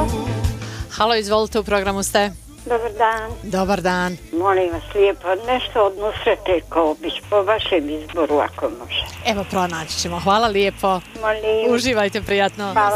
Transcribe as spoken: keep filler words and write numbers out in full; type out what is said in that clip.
Halo, izvolite, u programu ste. Dobar dan. Dobar dan. Molim vas lijepo, nešto od Nusrete Kobić, po vašem izboru ako može. Evo, pronaći ćemo. Hvala lijepo. Molim. Uživajte, prijatno. Hvala.